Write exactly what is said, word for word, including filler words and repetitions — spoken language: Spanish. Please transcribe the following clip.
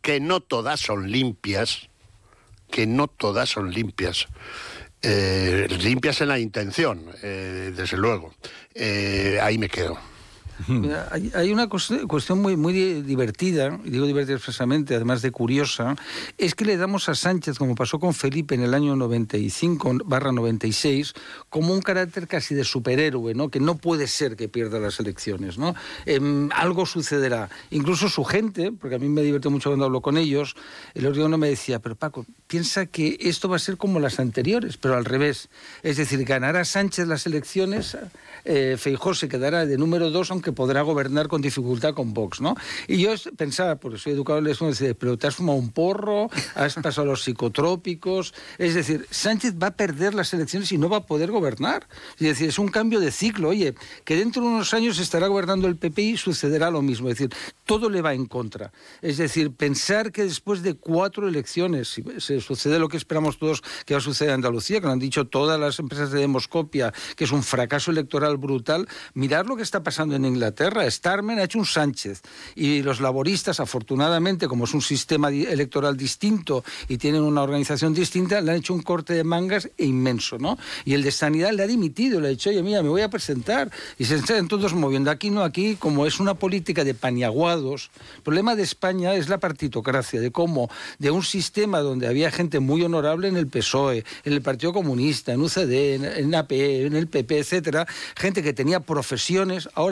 que no todas son limpias, que no todas son limpias. Eh, limpias en la intención, eh, desde luego. Eh, ahí me quedo. Mira, hay, hay una cuestión muy, muy divertida, y digo divertida expresamente, además de curiosa, es que le damos a Sánchez, como pasó con Felipe en el año noventa y cinco barra noventa y seis, como un carácter casi de superhéroe, ¿no? Que no puede ser que pierda las elecciones, ¿no? Eh, algo sucederá. Incluso su gente, porque a mí me divierte mucho cuando hablo con ellos, el otro día uno me decía, pero Paco, piensa que esto va a ser como las anteriores, pero al revés. Es decir, ganará Sánchez las elecciones, eh, Feijóo se quedará de número dos, aunque que podrá gobernar con dificultad con Vox, ¿no? Y yo pensaba, porque soy educador, les decía, pero te has fumado un porro, has pasado los psicotrópicos, es decir, Sánchez va a perder las elecciones y no va a poder gobernar. Es decir, es un cambio de ciclo, oye, que dentro de unos años estará gobernando el P P y sucederá lo mismo, es decir, todo le va en contra. Es decir, pensar que después de cuatro elecciones, si se sucede lo que esperamos todos que va a suceder en Andalucía, que lo han dicho todas las empresas de Demoscopia, que es un fracaso electoral brutal, mirar lo que está pasando en Inglaterra. Starmer ha hecho un Sánchez y los laboristas, afortunadamente, como es un sistema electoral distinto y tienen una organización distinta, le han hecho un corte de mangas inmenso, ¿no? Y el de Sanidad le ha dimitido, le ha dicho, oye, mira, me voy a presentar. Y se están todos moviendo. Aquí no, aquí, como es una política de paniaguados, el problema de España es la partitocracia, de cómo de un sistema donde había gente muy honorable en el P S O E, en el Partido Comunista, en U C D, en, en A P E, en el P P, etcétera, gente que tenía profesiones, ahora